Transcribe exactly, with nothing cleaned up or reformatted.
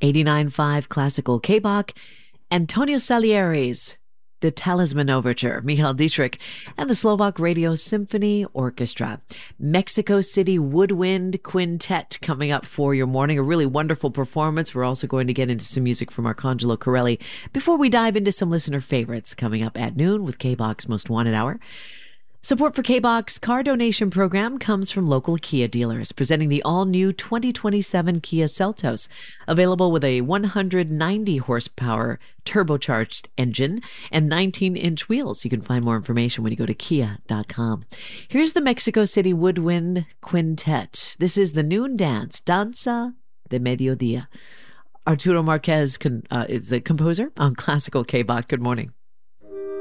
eighty-nine point five Classical K-Bach, Antonio Salieri's The Talisman Overture, Michal Dietrich, and the Slovak Radio Symphony Orchestra. Mexico City Woodwind Quintet coming up for your morning. A really wonderful performance. We're also going to get into some music from Arcangelo Corelli before we dive into some listener favorites coming up at noon with K-Bach's Most Wanted Hour. Support for K-Bach's car donation program comes from local Kia dealers, presenting the all-new twenty twenty-seven Kia Seltos, available with a one hundred ninety horsepower turbocharged engine and nineteen inch wheels. You can find more information when you go to kia dot com. Here's the Mexico City Woodwind Quintet. This is the Noon Dance, Danza de Mediodía. Arturo Marquez con, uh, is the composer on Classical K-Bach. Good morning.